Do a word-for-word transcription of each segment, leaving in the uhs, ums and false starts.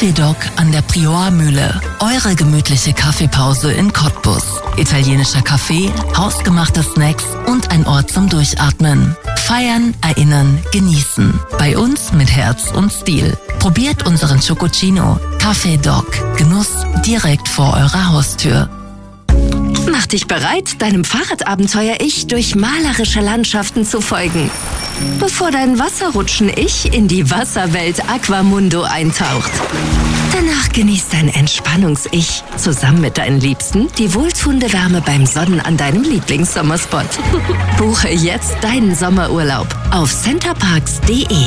Café Doc an der Prioa-Mühle. Eure gemütliche Kaffeepause in Cottbus. Italienischer Kaffee, hausgemachte Snacks und ein Ort zum Durchatmen. Feiern, erinnern, genießen. Bei uns mit Herz und Stil. Probiert unseren Chococino. Café Doc. Genuss direkt vor eurer Haustür. Mach dich bereit, deinem Fahrradabenteuer-Ich durch malerische Landschaften zu folgen. Bevor dein Wasserrutschen-Ich in die Wasserwelt Aquamundo eintaucht. Danach genießt dein Entspannungs-Ich zusammen mit deinen Liebsten die wohltuende Wärme beim Sonnen an deinem Lieblingssommerspot. Buche jetzt deinen Sommerurlaub auf centerparks punkt de.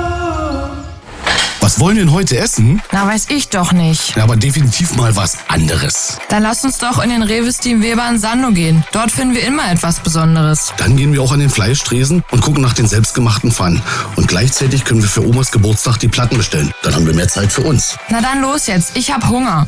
Was wollen wir denn heute essen? Na, weiß ich doch nicht. Ja, aber definitiv mal was anderes. Dann lass uns doch in den Rewe Steam Weber in Sando gehen. Dort finden wir immer etwas Besonderes. Dann gehen wir auch an den Fleischtresen und gucken nach den selbstgemachten Pfannen. Und gleichzeitig können wir für Omas Geburtstag die Platten bestellen. Dann haben wir mehr Zeit für uns. Na dann los jetzt, ich hab Hunger.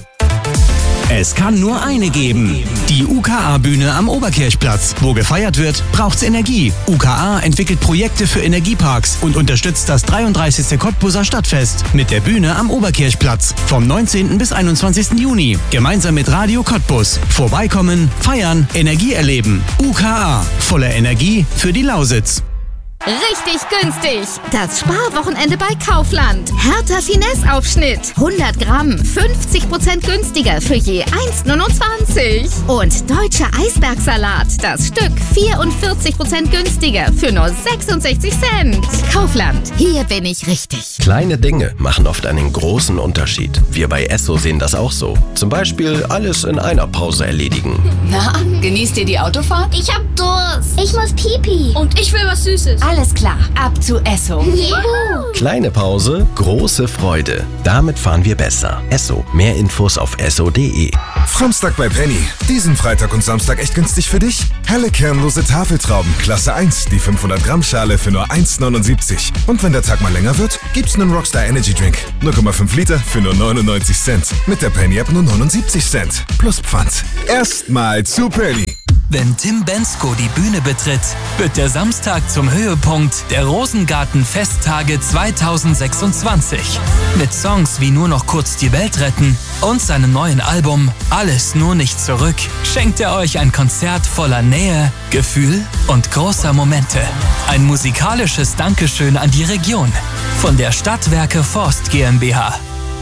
Es kann nur eine geben. Die U K A-Bühne am Oberkirchplatz. Wo gefeiert wird, braucht's Energie. U K A entwickelt Projekte für Energieparks und unterstützt das dreiunddreißigste Cottbuser Stadtfest mit der Bühne am Oberkirchplatz. Vom neunzehnten bis einundzwanzigsten Juni. Gemeinsam mit Radio Cottbus. Vorbeikommen, feiern, Energie erleben. U K A. Voller Energie für die Lausitz. Richtig günstig. Das Sparwochenende bei Kaufland. Hertha Finesse-Aufschnitt. hundert Gramm, fünfzig Prozent günstiger für je eins neunundzwanzig. Und deutscher Eisbergsalat. Das Stück vierundvierzig Prozent günstiger für nur sechsundsechzig Cent. Kaufland. Hier bin ich richtig. Kleine Dinge machen oft einen großen Unterschied. Wir bei Esso sehen das auch so. Zum Beispiel alles in einer Pause erledigen. Na, genießt ihr die Autofahrt? Ich hab Durst. Ich muss pipi. Und ich will was Süßes. Alles klar, ab zu Esso. Juhu. Kleine Pause, große Freude. Damit fahren wir besser. Esso. Mehr Infos auf esso punkt de. Framstag bei Penny. Diesen Freitag und Samstag echt günstig für dich? Helle kernlose Tafeltrauben, Klasse eins, die fünfhundert Gramm Schale für nur eins neunundsiebzig. Und wenn der Tag mal länger wird, gibt's einen Rockstar Energy Drink. null Komma fünf Liter für nur neunundneunzig Cent. Mit der Penny App nur neunundsiebzig Cent. Plus Pfand. Erstmal zu Penny. Wenn Tim Bendzko die Bühne betritt, wird der Samstag zum Höhepunkt der Rosengarten-Festtage zweitausendsechsundzwanzig. Mit Songs wie Nur noch kurz die Welt retten und seinem neuen Album Alles nur nicht zurück schenkt er euch ein Konzert voller Nähe, Gefühl und großer Momente. Ein musikalisches Dankeschön an die Region von der Stadtwerke Forst GmbH.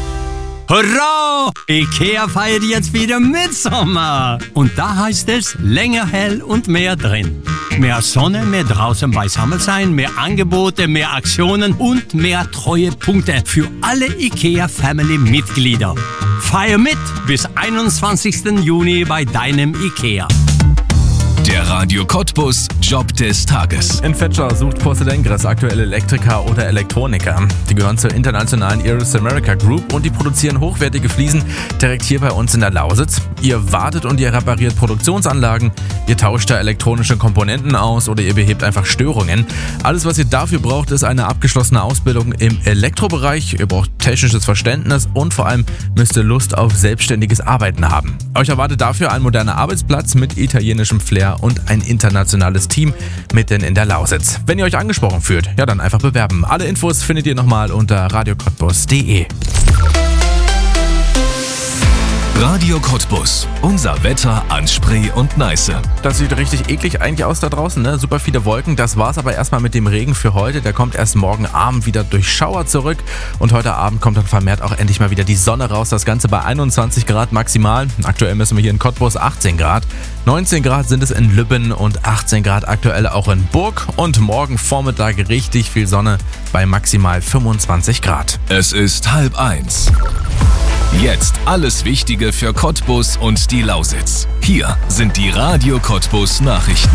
Hurra! Ikea feiert jetzt wieder Mitsommer. Und da heißt es länger hell und mehr drin. Mehr Sonne, mehr draußen beisammen sein, mehr Angebote, mehr Aktionen und mehr Treuepunkte für alle Ikea-Family-Mitglieder. Feier mit bis einundzwanzigsten Juni bei deinem Ikea. Der Radio Cottbus Job des Tages. In Fetscher sucht Porcelaingres aktuelle Elektriker oder Elektroniker. Die gehören zur internationalen Iris America Group und die produzieren hochwertige Fliesen direkt hier bei uns in der Lausitz. Ihr wartet und ihr repariert Produktionsanlagen, ihr tauscht da elektronische Komponenten aus oder ihr behebt einfach Störungen. Alles, was ihr dafür braucht, ist eine abgeschlossene Ausbildung im Elektrobereich. Ihr braucht technisches Verständnis und vor allem müsst ihr Lust auf selbstständiges Arbeiten haben. Euch erwartet dafür ein moderner Arbeitsplatz mit italienischem Flair und ein internationales Team mitten in der Lausitz. Wenn ihr euch angesprochen fühlt, ja dann einfach bewerben. Alle Infos findet ihr nochmal unter radio cottbus punkt de. Radio Cottbus. Unser Wetter an Spree und Neiße. Das sieht richtig eklig eigentlich aus da draußen, ne? Super viele Wolken. Das war's aber erstmal mit dem Regen für heute. Der kommt erst morgen Abend wieder durch Schauer zurück. Und heute Abend kommt dann vermehrt auch endlich mal wieder die Sonne raus. Das Ganze bei einundzwanzig Grad maximal. Aktuell messen wir hier in Cottbus achtzehn Grad. neunzehn Grad sind es in Lübben und achtzehn Grad aktuell auch in Burg. Und morgen Vormittag richtig viel Sonne bei maximal fünfundzwanzig Grad. Es ist halb eins. Jetzt alles Wichtige für Cottbus und die Lausitz. Hier sind die Radio Cottbus Nachrichten.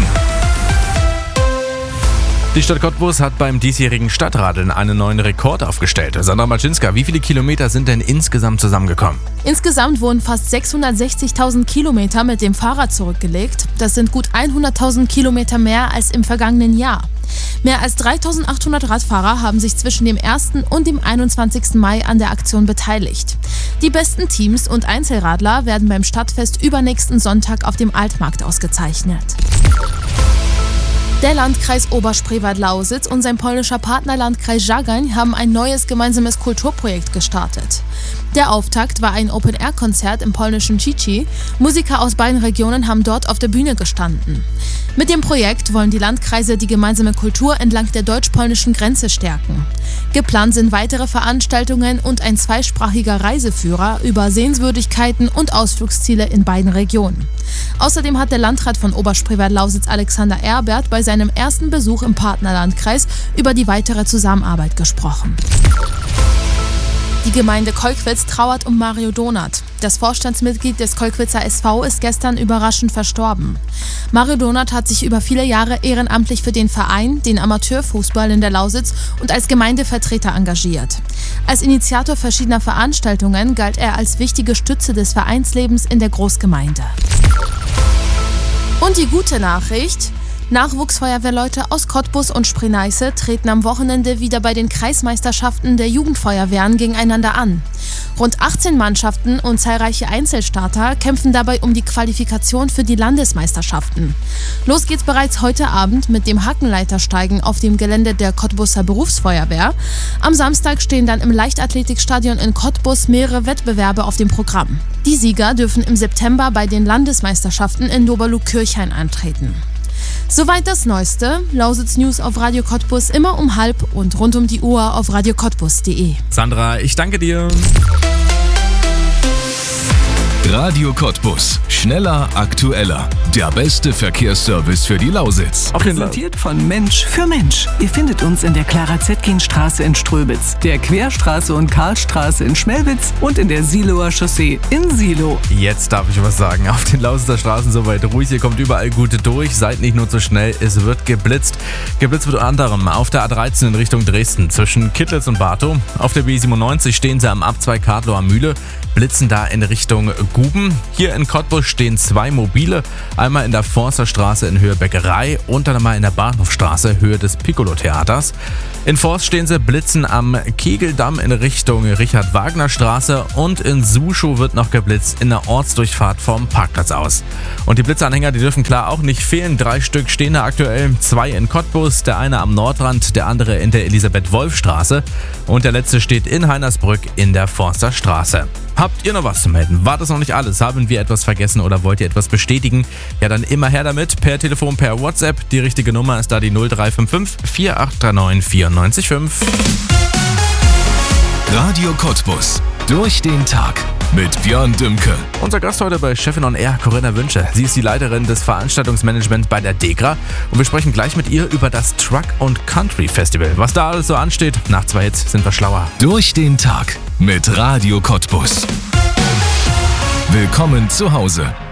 Die Stadt Cottbus hat beim diesjährigen Stadtradeln einen neuen Rekord aufgestellt. Sandra Malczynska, wie viele Kilometer sind denn insgesamt zusammengekommen? Insgesamt wurden fast sechshundertsechzigtausend Kilometer mit dem Fahrrad zurückgelegt. Das sind gut hunderttausend Kilometer mehr als im vergangenen Jahr. Mehr als dreitausendachthundert Radfahrer haben sich zwischen dem ersten und dem einundzwanzigsten Mai an der Aktion beteiligt. Die besten Teams und Einzelradler werden beim Stadtfest übernächsten Sonntag auf dem Altmarkt ausgezeichnet. Der Landkreis Oberspreewald-Lausitz und sein polnischer Partner Landkreis Żagań haben ein neues gemeinsames Kulturprojekt gestartet. Der Auftakt war ein Open-Air-Konzert im polnischen Chichi. Musiker aus beiden Regionen haben dort auf der Bühne gestanden. Mit dem Projekt wollen die Landkreise die gemeinsame Kultur entlang der deutsch-polnischen Grenze stärken. Geplant sind weitere Veranstaltungen und ein zweisprachiger Reiseführer über Sehenswürdigkeiten und Ausflugsziele in beiden Regionen. Außerdem hat der Landrat von Oberspreewald-Lausitz Alexander Erbert bei seinem ersten Besuch im Partnerlandkreis über die weitere Zusammenarbeit gesprochen. Die Gemeinde Kolkwitz trauert um Mario Donath. Das Vorstandsmitglied des Kolkwitzer S V ist gestern überraschend verstorben. Mario Donath hat sich über viele Jahre ehrenamtlich für den Verein, den Amateurfußball in der Lausitz und als Gemeindevertreter engagiert. Als Initiator verschiedener Veranstaltungen galt er als wichtige Stütze des Vereinslebens in der Großgemeinde. Und die gute Nachricht: Nachwuchsfeuerwehrleute aus Cottbus und Spree-Neiße treten am Wochenende wieder bei den Kreismeisterschaften der Jugendfeuerwehren gegeneinander an. Rund achtzehn Mannschaften und zahlreiche Einzelstarter kämpfen dabei um die Qualifikation für die Landesmeisterschaften. Los geht's bereits heute Abend mit dem Hackenleitersteigen auf dem Gelände der Cottbuser Berufsfeuerwehr. Am Samstag stehen dann im Leichtathletikstadion in Cottbus mehrere Wettbewerbe auf dem Programm. Die Sieger dürfen im September bei den Landesmeisterschaften in Doberlug-Kirchhain antreten. Soweit das Neueste. Lausitz News auf Radio Cottbus immer um halb und rund um die Uhr auf radio cottbus punkt de. Sandra, ich danke dir. Radio Cottbus. Schneller, aktueller. Der beste Verkehrsservice für die Lausitz. Präsentiert von Mensch für Mensch. Ihr findet uns in der Clara-Zetkin-Straße in Ströbitz, der Querstraße und Karlstraße in Schmelwitz und in der Siloer Chaussee in Silo. Jetzt darf ich was sagen. Auf den Lausitzer Straßen soweit ruhig. Ihr kommt überall gut durch. Seid nicht nur zu schnell. Es wird geblitzt. Geblitzt wird unter anderem auf der A dreizehn in Richtung Dresden zwischen Kittlitz und Bartow. Auf der B siebenundneunzig stehen sie am Abzweig Kadlower Mühle. Blitzen da in Richtung Guben. Hier in Cottbus stehen zwei mobile. Einmal in der Forsterstraße in Höhe Bäckerei und dann einmal in der Bahnhofstraße Höhe des Piccolo-Theaters. In Forst stehen sie blitzen am Kegeldamm in Richtung Richard-Wagner-Straße und in Suschow wird noch geblitzt in der Ortsdurchfahrt vom Parkplatz aus. Und die Blitzanhänger, die dürfen klar auch nicht fehlen. Drei Stück stehen da aktuell. Zwei in Cottbus, der eine am Nordrand, der andere in der Elisabeth-Wolf-Straße und der letzte steht in Heinersbrück in der Forsterstraße. Habt ihr noch was zu melden? War das noch nicht alles? Haben wir etwas vergessen oder wollt ihr etwas bestätigen? Ja, dann immer her damit. Per Telefon, per WhatsApp. Die richtige Nummer ist da die null drei fünf fünf vier acht drei neun vier neun fünf. Radio Cottbus. Durch den Tag mit Björn Dümke. Unser Gast heute bei Chefin on Air, Corinna Wünsche. Sie ist die Leiterin des Veranstaltungsmanagements bei der DEGRA und wir sprechen gleich mit ihr über das Truck and Country Festival. Was da alles so ansteht, nach zwei Hits sind wir schlauer. Durch den Tag mit Radio Cottbus. Willkommen zu Hause.